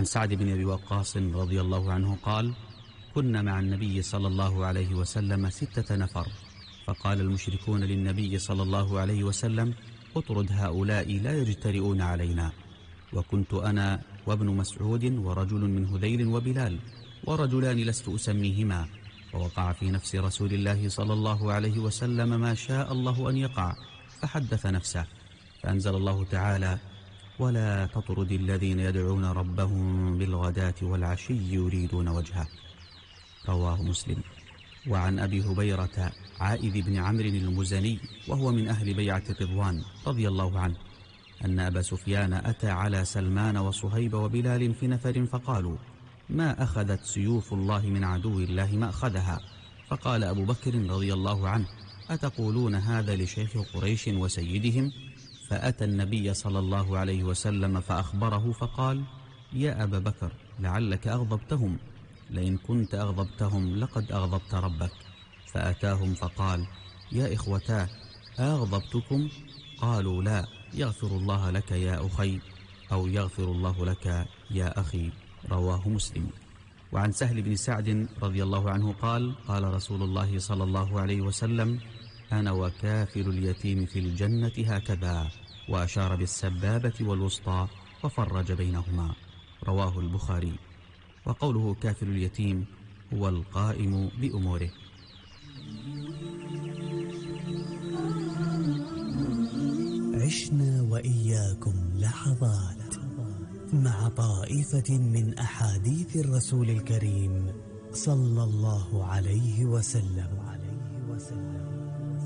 عن سعد بن أبي وقاص رضي الله عنه قال: كنا مع النبي صلى الله عليه وسلم 6 نفر، فقال المشركون للنبي صلى الله عليه وسلم: اطرد هؤلاء لا يجترئون علينا. وكنت أنا وابن مسعود ورجل من هذيل وبلال ورجلان لست أسميهما، ووقع في نفس رسول الله صلى الله عليه وسلم ما شاء الله أن يقع، فحدث نفسه، فأنزل الله تعالى: ولا تطرد الذين يدعون ربهم بالغداة والعشي يريدون وجهه. رواه مسلم. وعن أبي هبيرة عائذ بن عمرو المزني وهو من أهل بيعة الرضوان رضي الله عنه أن أبا سفيان أتى على سلمان وصهيب وبلال في نفر فقالوا: ما أخذت سيوف الله من عدو الله ما أخذها. فقال أبو بكر رضي الله عنه: أتقولون هذا لشيخ قريش وسيدهم؟ فأتى النبي صلى الله عليه وسلم فأخبره فقال: يا أبا بكر لعلك أغضبتهم، لئن كنت أغضبتهم لقد أغضبت ربك. فأتاهم فقال: يا إخوتاه أغضبتكم؟ قالوا: لا، يغفر الله لك يا أخي، أو يغفر الله لك يا أخي. رواه مسلم. وعن سهل بن سعد رضي الله عنه قال: قال رسول الله صلى الله عليه وسلم: أنا وكافل اليتيم في الجنة هكذا، وأشار بالسبابة والوسطى وفرج بينهما. رواه البخاري. وقوله كافل اليتيم هو القائم بأموره. عشنا وإياكم لحظات مع طائفة من أحاديث الرسول الكريم صلى الله عليه وسلم.